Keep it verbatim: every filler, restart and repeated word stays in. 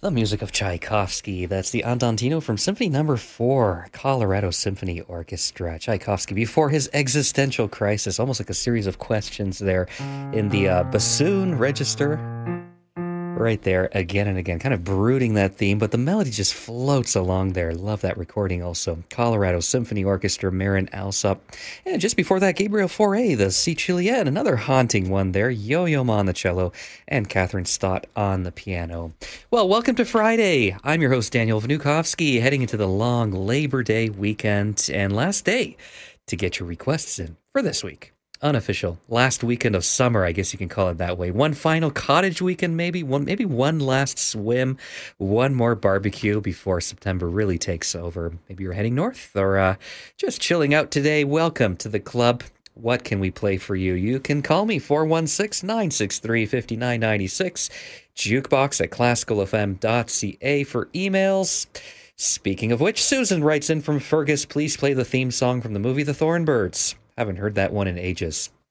The music of Tchaikovsky. That's the Andantino from Symphony Number Four, Colorado Symphony Orchestra. Tchaikovsky, before his existential crisis, almost like a series of questions there in the uh, bassoon register. Right there, again and again, kind of brooding that theme, but the melody just floats along there. Love that recording also. Colorado Symphony Orchestra, Marin Alsop. And just before that, Gabriel Fauré, the Sicilienne, another haunting one there. Yo-Yo Ma on the cello, and Catherine Stott on the piano. Well, welcome to Friday. I'm your host, Daniel Vnukovsky, heading into the long Labor Day weekend, and last day to get your requests in for this week. Unofficial last weekend of summer, I guess you can call it that way. One final cottage weekend, maybe one, maybe one last swim, one more barbecue before September really takes over. Maybe you're heading north or uh, just chilling out today. Welcome to the club. What can we play for you? You can call me four one six, nine six three, five nine nine six, jukebox at classical f m dot c a for emails. Speaking of which, Susan writes in from Fergus, please play the theme song from the movie The Thornbirds. Haven't heard that one in ages.